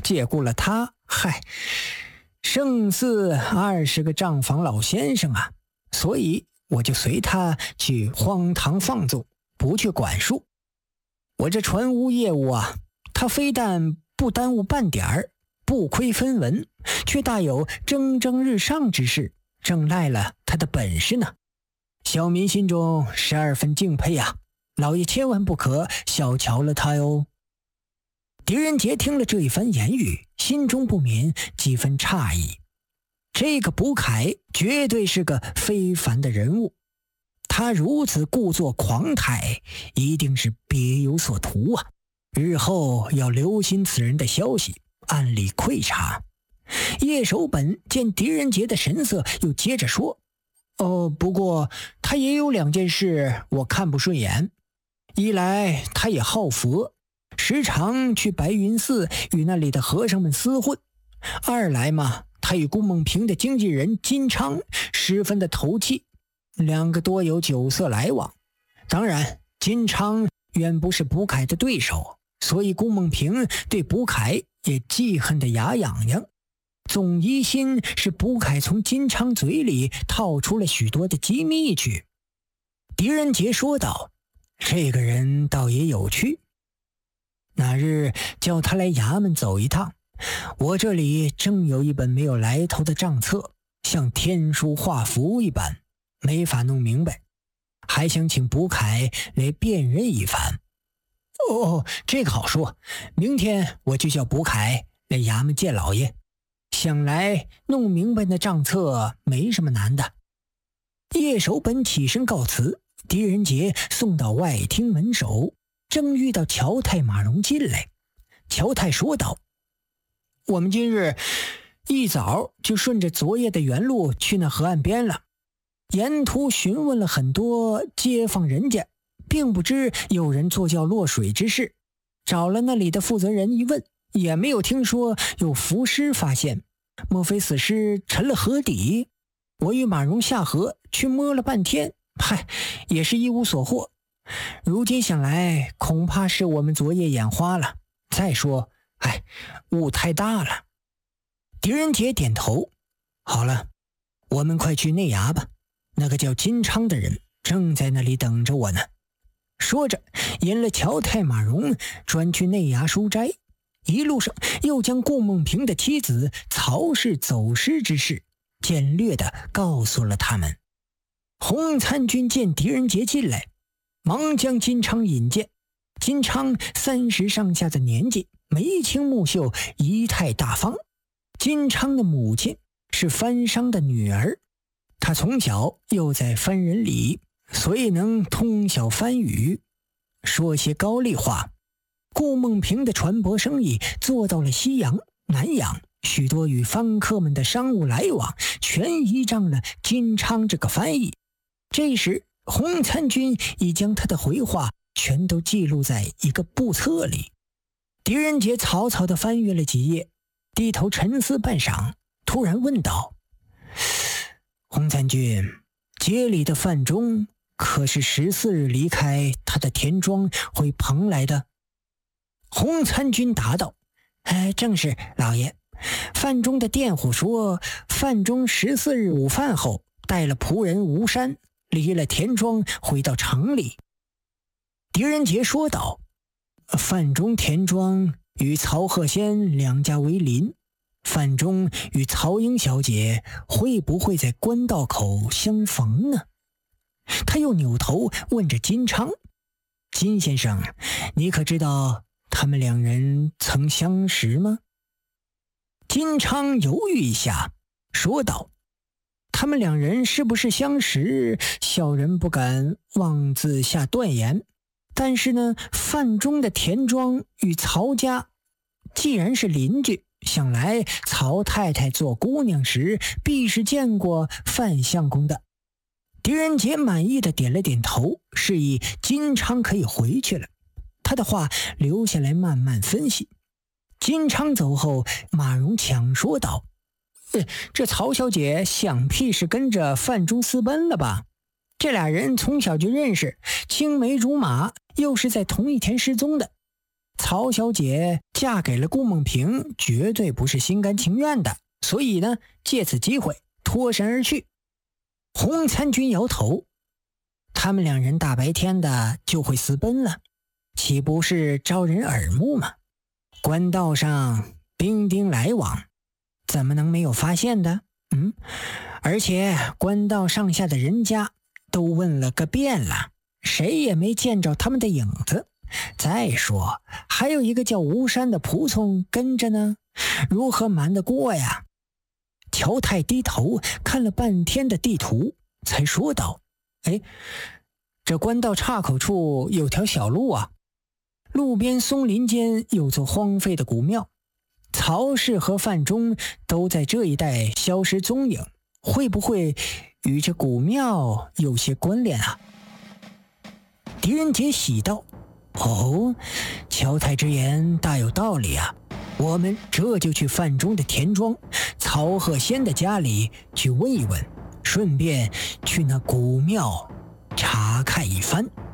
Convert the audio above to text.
借雇了他，胜似20个账房老先生啊，所以我就随他去荒唐放纵，不去管束。我这船务业务啊，他非但不耽误半点儿，不亏分文，却大有蒸蒸日上之势，正赖了他的本事呢。小民心中12分敬佩啊，老爷千万不可小瞧了他哟。狄仁杰听了这一番言语，心中不免几分诧异。这个卜凯绝对是个非凡的人物，他如此故作狂态，一定是别有所图啊！日后要留心此人的消息，暗里窥察。叶守本见狄仁杰的神色，又接着说：“不过他也有2件事我看不顺眼。一来他也好佛，时常去白云寺与那里的和尚们厮混；二来嘛，他与顾梦平的经纪人金昌十分的投契，2个多有酒色来往。当然，金昌远不是卜凯的对手，所以顾梦平对卜凯也记恨得牙痒痒，总疑心是卜凯从金昌嘴里套出了许多的机密去。”狄仁杰说道：“这个人倒也有趣，那日叫他来衙门走一趟，我这里正有一本没有来头的账册，像天书画符一般，没法弄明白，还想请卜凯来辨认一番。”“这个好说，明天我就叫卜凯来衙门见老爷，想来弄明白那账册没什么难的。”叶守本起身告辞，狄仁杰送到外厅门首，正遇到乔太马荣进来。乔太说道：“我们今日一早就顺着昨夜的原路去那河岸边了，沿途询问了很多街坊人家，并不知有人坐轿落水之事，找了那里的负责人一问，也没有听说有浮尸发现，莫非死尸沉了河底？我与马荣下河去摸了半天，也是一无所获。如今想来，恐怕是我们昨夜眼花了。再说，雾太大了。”狄仁杰点头：“好了，我们快去内衙吧，那个叫金昌的人正在那里等着我呢。”说着引了乔太马荣专去内衙书斋，一路上又将顾梦平的妻子曹氏走失之事简略地告诉了他们。洪参军见狄仁杰进来，忙将金昌引荐。金昌30上下的年纪，眉清目秀，仪态大方。金昌的母亲是番商的女儿，他从小又在番人里，所以能通晓番语，说些高丽话。顾梦平的船舶生意做到了西洋、南洋，许多与番客们的商务来往全依仗了金昌这个翻译。这时洪参军已将他的回话全都记录在一个簿册里。狄仁杰草草地翻阅了几页，低头沉思半晌，突然问道：“洪参军，街里的范中可是14日离开他的田庄回蓬来的？”洪参军答道：“正是，老爷。范中的佃户说，范中14日午饭后带了仆人吴山，离了田庄回到城里。”狄仁杰说道：“范中田庄与曹鹤仙2家为邻，范中与曹英小姐会不会在官道口相逢呢？”他又扭头问着金昌：“金先生，你可知道他们2人曾相识吗？”金昌犹豫一下，说道：“他们2人是不是相识，小人不敢妄自下断言。但是呢，范中的田庄与曹家既然是邻居，想来曹太太做姑娘时必是见过范相公的。”狄仁杰满意的点了点头，示意金昌可以回去了。他的话留下来慢慢分析。金昌走后，马荣抢说道：“这曹小姐想必是跟着范中私奔了吧？这俩人从小就认识，青梅竹马，又是在同一天失踪的。 曹小姐嫁给了顾梦平，绝对不是心甘情愿的，所以呢，借此机会脱身而去。洪参军摇头，他们两人大白天的就会私奔了，岂不是招人耳目吗？官道上兵丁来往，怎么能没有发现的？而且官道上下的人家都问了个遍了，谁也没见着他们的影子。再说还有一个叫吴山的仆从跟着呢，如何瞒得过呀？乔太低头看了半天的地图，才说道：这官道岔口处有条小路啊，路边松林间有座荒废的古庙，曹氏和范忠都在这一带消失踪影，会不会与这古庙有些关联啊？狄仁杰喜道：乔太之言大有道理啊，我们这就去范忠的田庄、曹鹤仙的家里去问一问，顺便去那古庙查看一番。